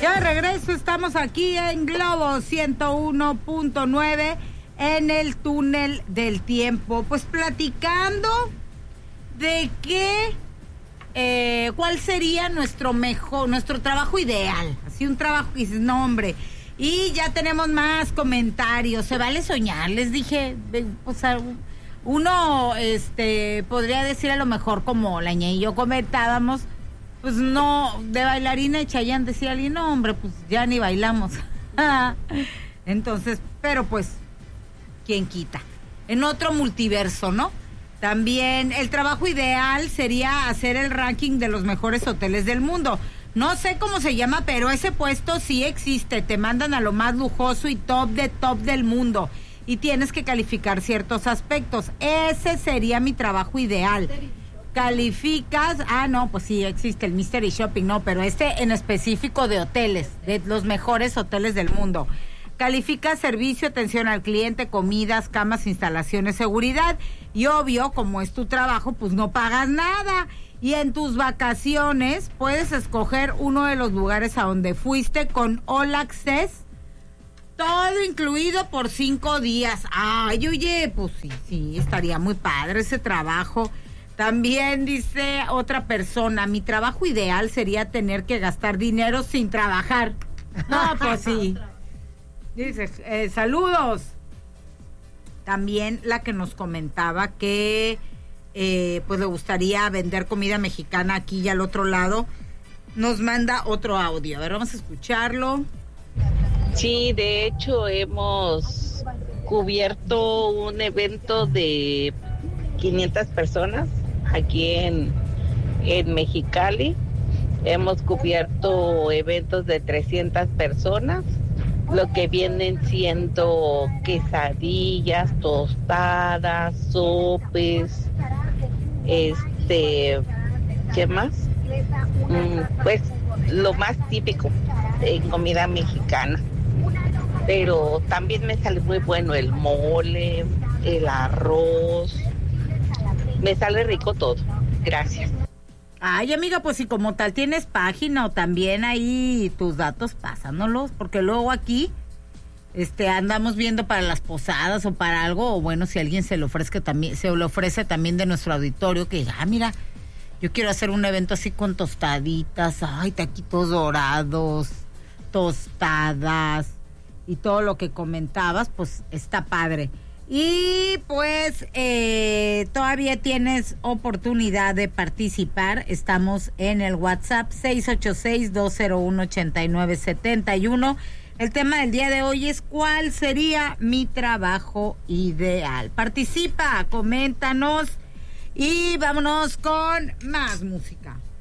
Ya de regreso, estamos aquí en Globo 101.9 en el túnel del tiempo, pues platicando de cuál sería nuestro trabajo ideal, así un trabajo que dices, no hombre, y ya tenemos más comentarios, se vale soñar, les dije, pues uno podría decir a lo mejor como la Ñe y yo comentábamos, pues no, de bailarina de Chayanne decía alguien, no hombre, pues ya ni bailamos. Entonces, pero pues, ¿quién quita? En otro multiverso, ¿no? También el trabajo ideal sería hacer el ranking de los mejores hoteles del mundo. No sé cómo se llama, pero ese puesto sí existe. Te mandan a lo más lujoso y top del mundo. Y tienes que calificar ciertos aspectos. Ese sería mi trabajo ideal. Calificas, no, pues sí, existe el Mystery Shopping, no, pero en específico de hoteles, de los mejores hoteles del mundo. Calificas servicio, atención al cliente, comidas, camas, instalaciones, seguridad. Y obvio, como es tu trabajo, pues no pagas nada. Y en tus vacaciones puedes escoger uno de los lugares a donde fuiste con All Access. Todo incluido por 5 días. Ay, oye, pues sí, estaría muy padre ese trabajo. También dice otra persona, mi trabajo ideal sería tener que gastar dinero sin trabajar. No, pues sí. Dice, saludos. También la que nos comentaba que pues le gustaría vender comida mexicana aquí y al otro lado, nos manda otro audio. A ver, vamos a escucharlo. Sí, de hecho hemos cubierto un evento de 500 personas aquí en Mexicali. Hemos cubierto eventos de 300 personas, lo que vienen siendo quesadillas, tostadas, sopes, ¿qué más? Pues lo más típico en comida mexicana. Pero también me sale muy bueno el mole, el arroz. Me sale rico todo. Gracias. Ay, amiga, pues si como tal tienes página o también ahí tus datos, pásanos, porque luego aquí andamos viendo para las posadas o para algo, o bueno, si alguien se le ofrece también de nuestro auditorio, que diga, mira, yo quiero hacer un evento así con tostaditas, taquitos dorados, tostadas y todo lo que comentabas, pues está padre. Y pues todavía tienes oportunidad de participar. Estamos en el WhatsApp 686-201-8971. El tema del día de hoy es ¿cuál sería mi trabajo ideal? Participa, coméntanos y vámonos con más música.